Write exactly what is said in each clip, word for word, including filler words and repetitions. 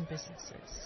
businesses.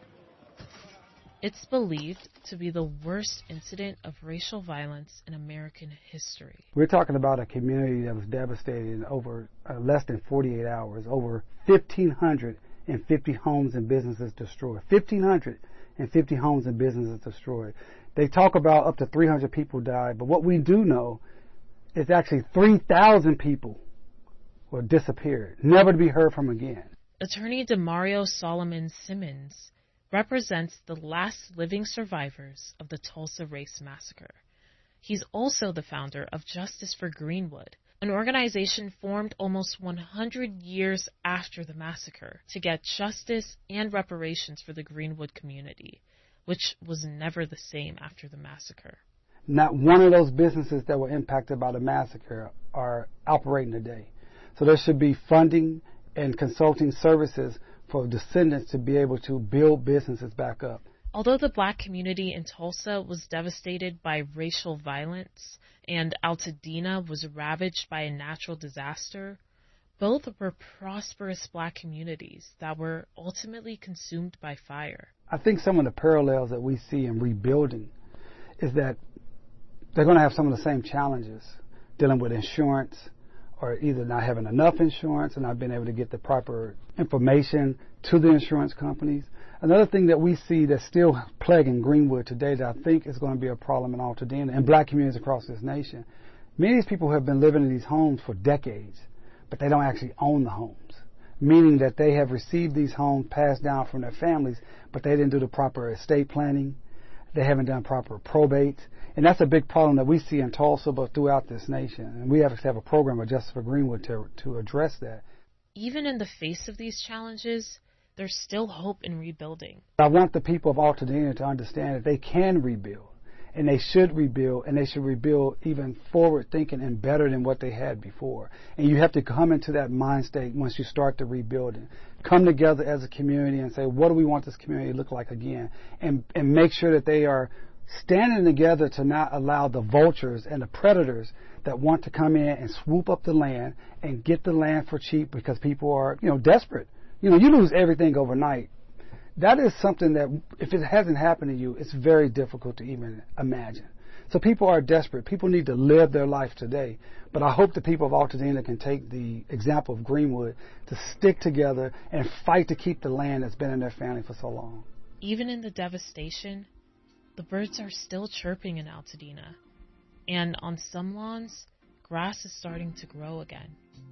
It's believed to be the worst incident of racial violence in American history. We're talking about a community that was devastated in over uh, less than forty-eight hours. Over one thousand five hundred fifty homes and businesses destroyed. one thousand five hundred fifty homes and businesses destroyed. They talk about up to three hundred people died, but what we do know is actually three thousand people were disappeared, never to be heard from again. Attorney Demario Solomon Simmons represents the last living survivors of the Tulsa Race Massacre. He's also the founder of Justice for Greenwood, an organization formed almost one hundred years after the massacre to get justice and reparations for the Greenwood community, which was never the same after the massacre. Not one of those businesses that were impacted by the massacre are operating today. So there should be funding and consulting services for descendants to be able to build businesses back up. Although the black community in Tulsa was devastated by racial violence and Altadena was ravaged by a natural disaster, both were prosperous black communities that were ultimately consumed by fire. I think some of the parallels that we see in rebuilding is that they're going to have some of the same challenges dealing with insurance, or either not having enough insurance and not being able to get the proper information to the insurance companies. Another thing that we see that's still plaguing Greenwood today that I think is going to be a problem in Altadena and black communities across this nation, many of these people have been living in these homes for decades, but they don't actually own the homes, meaning that they have received these homes passed down from their families, but they didn't do the proper estate planning. They haven't done proper probate. And that's a big problem that we see in Tulsa, but throughout this nation. And we have to have a program of Justice for Greenwood to, to address that. Even in the face of these challenges, there's still hope in rebuilding. I want the people of Altadena to understand that they can rebuild, and they should rebuild, and they should rebuild even forward thinking and better than what they had before. And you have to come into that mind state once you start the rebuilding. Come together as a community and say, what do we want this community to look like again? And, and make sure that they are standing together to not allow the vultures and the predators that want to come in and swoop up the land and get the land for cheap because people are, you know, desperate. You know, you lose everything overnight. That is something that, if it hasn't happened to you, it's very difficult to even imagine. So people are desperate. People need to live their life today. But I hope the people of Altadena can take the example of Greenwood to stick together and fight to keep the land that's been in their family for so long. Even in the devastation, the birds are still chirping in Altadena. And on some lawns, grass is starting to grow again.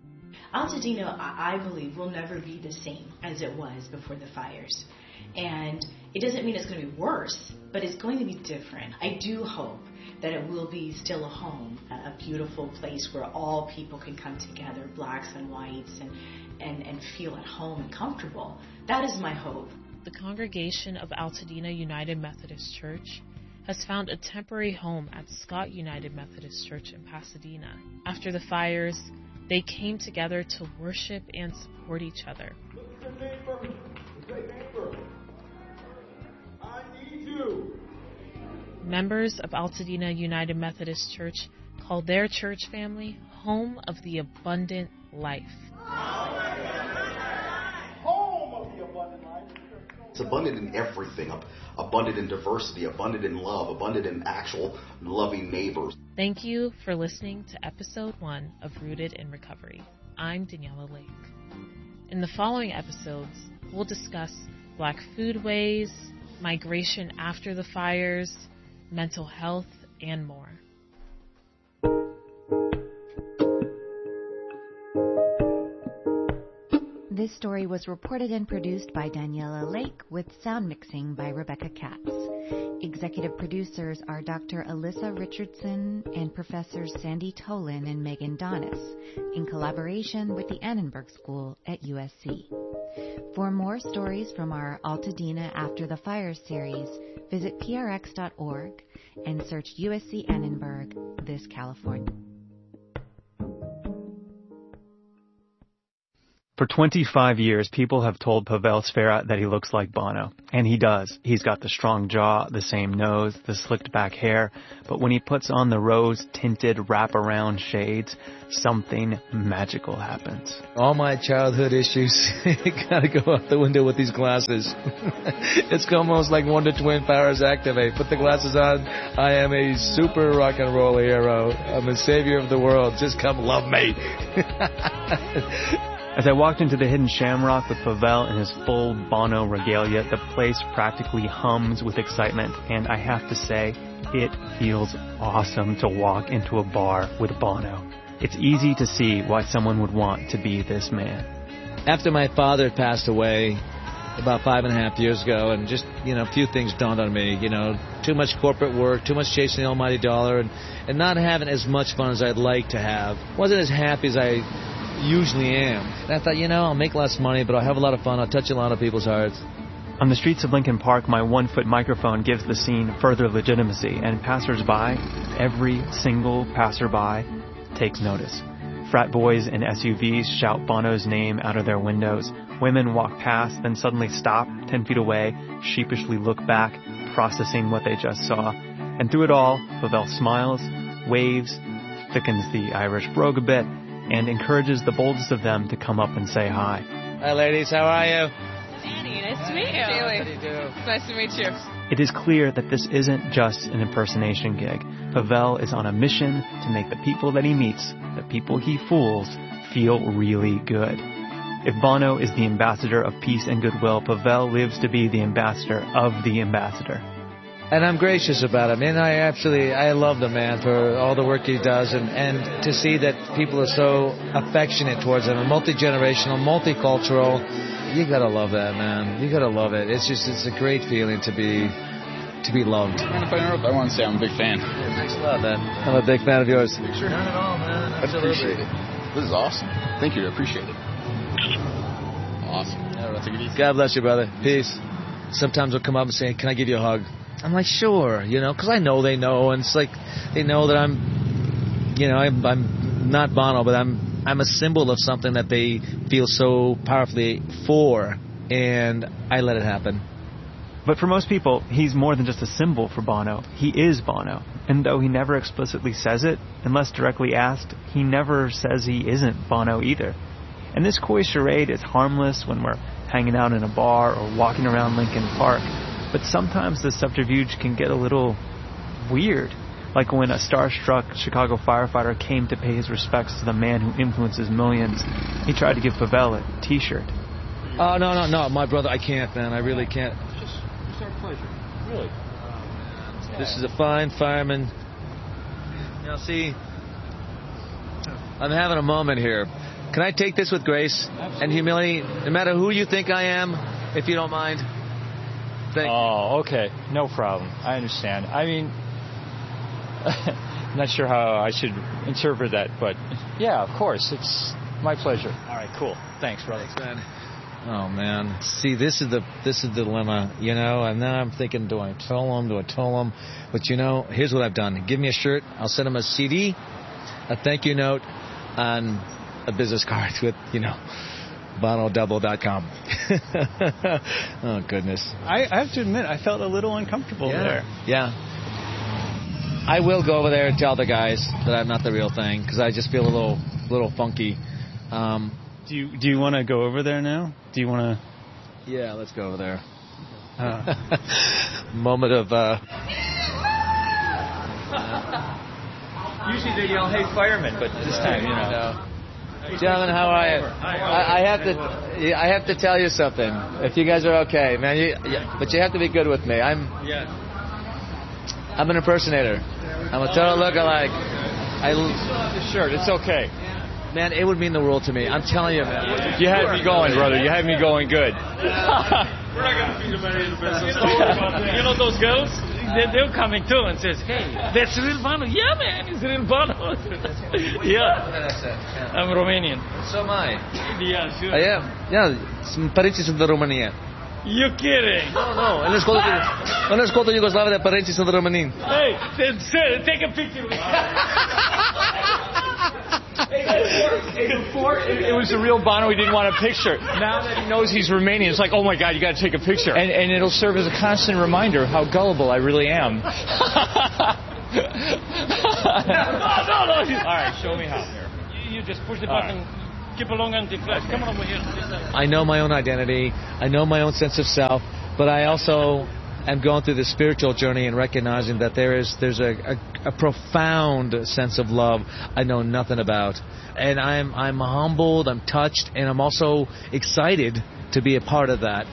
Altadena, I believe, will never be the same as it was before the fires. And it doesn't mean it's going to be worse, but it's going to be different. I do hope that it will be still a home, a beautiful place where all people can come together, blacks and whites, and, and, and feel at home and comfortable. That is my hope. The congregation of Altadena United Methodist Church has found a temporary home at Scott United Methodist Church in Pasadena. After the fires, they came together to worship and support each other. Look at your neighbor. Say, neighbor, I need you. Members of Altadena United Methodist Church call their church family Home of the Abundant Life. Home of the abundant life. It's abundant in everything, abundant in diversity, abundant in love, abundant in actual loving neighbors. Thank you for listening to episode one of Rooted in Recovery. I'm Daniela Lake. In the following episodes, we'll discuss Black foodways, migration after the fires, mental health, and more. This story was reported and produced by Daniela Lake with sound mixing by Rebecca Katz. Executive producers are Doctor Alyssa Richardson and Professors Sandy Tolan and Megan Donis, in collaboration with the Annenberg School at U S C. For more stories from our Altadena After the Fire series, visit P R X dot org and search U S C Annenberg, This California. For twenty-five years, people have told Pavel Sfera that he looks like Bono. And he does. He's got the strong jaw, the same nose, the slicked back hair. But when he puts on the rose-tinted wraparound shades, something magical happens. All my childhood issues gotta go out the window with these glasses. It's almost like Wonder Twin powers activate. Put the glasses on. I am a super rock and roll hero. I'm a savior of the world. Just come love me. As I walked into the Hidden Shamrock with Pavel in his full Bono regalia, the place practically hums with excitement, and I have to say, it feels awesome to walk into a bar with Bono. It's easy to see why someone would want to be this man. After my father passed away about five and a half years ago, and just, you know, a few things dawned on me, you know, too much corporate work, too much chasing the almighty dollar, and, and not having as much fun as I'd like to have. Wasn't as happy as I usually am. And I thought, you know, I'll make less money, but I'll have a lot of fun. I'll touch a lot of people's hearts. On the streets of Lincoln Park, my one-foot microphone gives the scene further legitimacy, and passers-by, every single passerby, takes notice. Frat boys in S U Vs shout Bono's name out of their windows. Women walk past, then suddenly stop, ten feet away, sheepishly look back, processing what they just saw. And through it all, Pavel smiles, waves, thickens the Irish brogue a bit, and encourages the boldest of them to come up and say hi. Hi, ladies. How are you? Danny, nice to meet you. Haley. How do you do? Nice to meet you. It is clear that this isn't just an impersonation gig. Pavel is on a mission to make the people that he meets, the people he fools, feel really good. If Bono is the ambassador of peace and goodwill, Pavel lives to be the ambassador of the ambassador. And I'm gracious about him. And I absolutely, I love the man for all the work he does. And, and to see that people are so affectionate towards him, and multi-generational, multicultural, you gotta love that, man. You gotta love it. It's just, it's a great feeling to be, to be loved. And if I interrupt, I want to say I'm a big fan. Yeah, thanks a lot, man. I'm a big fan of yours. Sure. Not at all, man. I appreciate it. This is awesome. Thank you. I appreciate it. Awesome. Yeah, take it easy. God bless you, brother. Peace. Sometimes they'll come up and say, can I give you a hug? I'm like, sure, you know, because I know they know, and it's like they know that I'm, you know, I'm, I'm not Bono, but I'm I'm a symbol of something that they feel so powerfully for, and I let it happen. But for most people, he's more than just a symbol for Bono. He is Bono. And though he never explicitly says it, unless directly asked, he never says he isn't Bono either. And this coy charade is harmless when we're hanging out in a bar or walking around Lincoln Park. But sometimes the subterfuge can get a little weird. Like when a starstruck Chicago firefighter came to pay his respects to the man who influences millions. He tried to give Pavel a t-shirt. Oh, no, no, no, my brother, I can't, man. I really can't. It's just, it's our pleasure. Really. This is a fine fireman. Now, see, I'm having a moment here. Can I take this with grace Absolutely. and humility, no matter who you think I am, if you don't mind? Thank oh, okay. No problem. I understand. I mean, I'm not sure how I should interpret that, but yeah, of course. It's my pleasure. All right, cool. Thanks, brother. Thanks, man. Oh, man. See, this is the this is the dilemma, you know, and then I'm thinking, do I tell him, do I tell him? But, you know, here's what I've done. Give me a shirt. I'll send him a C D, a thank you note, and a business card with, you know, Bono Double dot com. Oh, goodness. I, I have to admit, I felt a little uncomfortable yeah. there. Yeah. I will go over there and tell the guys that I'm not the real thing, because I just feel a little little funky. Um, do you do you want to go over there now? Do you want to? Yeah, let's go over there. Uh. Moment of... Uh, Usually they yell, hey, fireman, but this time, you know. know. Gentlemen, how are you? I, I have to, I have to tell you something. If you guys are okay, man. You, but you have to be good with me. I'm, I'm an impersonator. I'm a total lookalike. I the shirt. It's okay, man. It would mean the world to me. I'm telling you, man. You had me going, brother. You had me going good. We're not gonna feed the money in the business. You know those girls? They're, they're coming too and says, hey, that's real Bono. Yeah, man, it's real Bono. Yeah. I'm Romanian. So am I. Yeah, sure. I am. Yeah, sunt părinții sunt de România. You're kidding. No, no. În școală, în școală Iugoslavia de părinții sunt români. Hey, then, sir, take a picture with me. Before, it, it was the real Bono. He didn't want a picture. Now that he knows he's Romanian, it's like, oh my God, you got to take a picture. And, and it'll serve as a constant reminder of how gullible I really am. no, no, no. All right, show me how. Here. You, you just push the button. Right. Keep along anti-flash. Come on over here. I know my own identity. I know my own sense of self. But I also am going through the spiritual journey and recognizing that there is there's a, a, a profound sense of love I know nothing about. And I'm I'm humbled, I'm touched, and I'm also excited to be a part of that.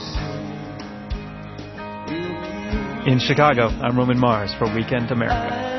In Chicago, I'm Roman Mars for Weekend America.